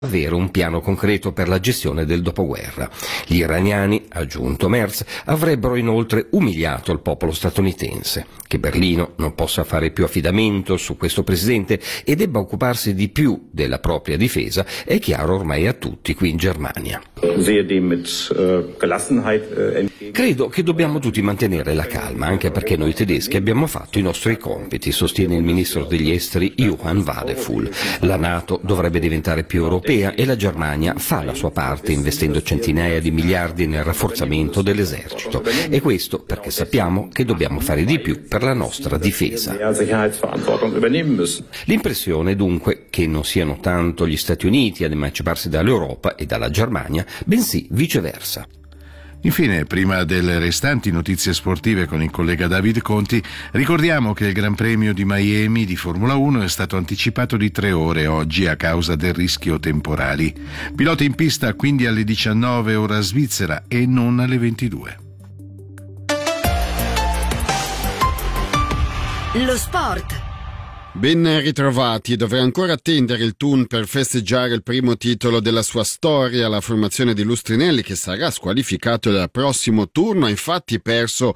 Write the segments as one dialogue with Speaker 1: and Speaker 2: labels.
Speaker 1: avere un piano concreto per la gestione del dopoguerra. Gli iraniani, ha aggiunto Merz, avrebbero inoltre umiliato il popolo statunitense. Che Berlino non possa fare più affidamento su questo presidente e debba occuparsi di più della propria difesa è chiaro ormai a tutti qui in Germania. Credo che dobbiamo tutti mantenere la calma, anche perché noi tedeschi abbiamo fatto i nostri compiti, sostiene il ministro degli esteri Johann Wadephul. La NATO dovrebbe diventare più europea e la Germania fa la sua parte investendo centinaia di miliardi nel rafforzamento dell'esercito. E questo perché sappiamo che dobbiamo fare di più per la nostra difesa. L'impressione dunque che non siano tanto gli Stati Uniti ad emanciparsi dall'Europa e dalla Germania, bensì viceversa.
Speaker 2: Infine, prima delle restanti notizie sportive con il collega David Conti, ricordiamo che il Gran Premio di Miami di Formula 1 è stato anticipato di 3 ore oggi a causa del rischio temporali. Pilota in pista quindi alle 19 ora svizzera e non alle 22.
Speaker 3: Lo sport.
Speaker 4: Ben ritrovati. Dovrà ancora attendere il Thun per festeggiare il primo titolo della sua storia. La formazione di Lustrinelli, che sarà squalificato dal prossimo turno, ha infatti perso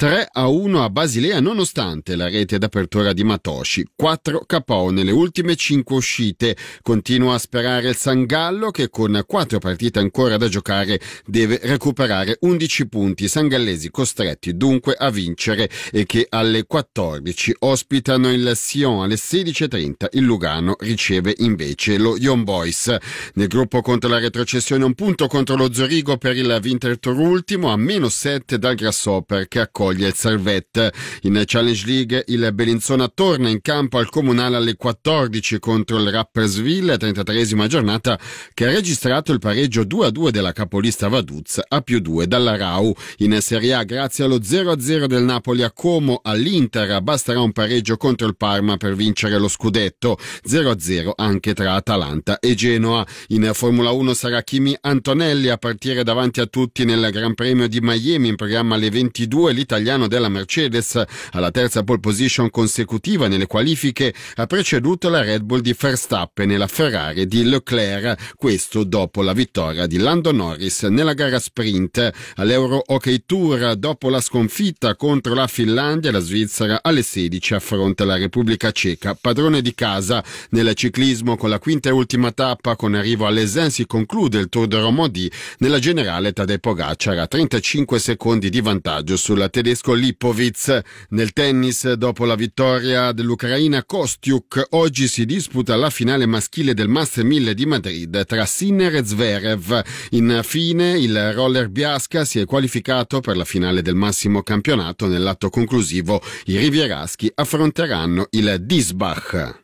Speaker 4: 3-1 a Basilea nonostante la rete d'apertura di Matoshi. 4 KO nelle ultime 5 uscite. Continua a sperare il Sangallo, che con 4 partite ancora da giocare deve recuperare 11 punti. I sangallesi costretti dunque a vincere e che alle 14 ospitano il Sion. Alle 16.30 il Lugano riceve invece lo Young Boys. Nel gruppo contro la retrocessione un punto contro lo Zurigo per il Winterthur ultimo, a -7 dal Grasshopper che accoglie il Servette. In Challenge League il Bellinzona torna in campo al Comunale alle 14 contro il Rapperswil, 33esima giornata, che ha registrato il pareggio 2-2 della capolista Vaduz a +2 dalla Rau. In Serie A, grazie allo 0-0 del Napoli a Como, all'Inter basterà un pareggio contro il Parma per vincere lo scudetto. 0-0 anche tra Atalanta e Genoa. In Formula 1 sarà Kimi Antonelli a partire davanti a tutti nel Gran Premio di Miami, in programma alle 22. L'italiano della Mercedes, alla terza pole position consecutiva nelle qualifiche, ha preceduto la Red Bull di Verstappen e la Ferrari di Leclerc, questo dopo la vittoria di Lando Norris nella gara sprint. All'Euro Hockey Tour, dopo la sconfitta contro la Finlandia, la Svizzera alle 16 affronta la Repubblica Ceca, padrone di casa. Nel ciclismo, con la quinta e ultima tappa con arrivo all'Essen, si conclude il Tour de Romandie. Nella generale Tadej Pogacar ha 35 secondi di vantaggio sul tedesco Lipovic. Nel tennis, dopo la vittoria dell'Ucraina Kostiuk, oggi si disputa la finale maschile del Master 1000 di Madrid tra Sinner e Zverev. Infine il roller Biasca si è qualificato per la finale del massimo campionato. Nell'atto conclusivo i rivieraschi affronteranno il Diesbach.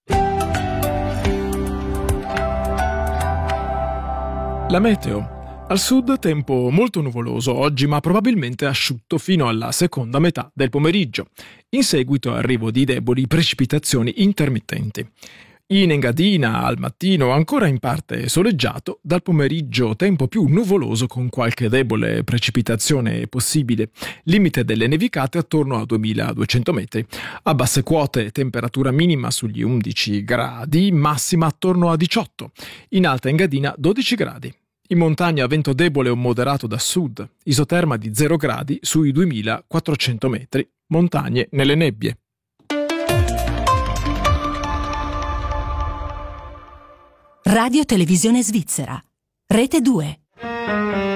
Speaker 5: La meteo. Al sud tempo molto nuvoloso oggi, ma probabilmente asciutto fino alla seconda metà del pomeriggio. In seguito arrivo di deboli precipitazioni intermittenti. In Engadina al mattino ancora in parte soleggiato, dal pomeriggio tempo più nuvoloso con qualche debole precipitazione possibile, limite delle nevicate attorno a 2200 metri. A basse quote temperatura minima sugli 11 gradi, massima attorno a 18. In alta Engadina 12 gradi. In montagna vento debole o moderato da sud, isoterma di 0 gradi sui 2400 metri, montagne nelle nebbie.
Speaker 3: Radio Televisione Svizzera, Rete 2.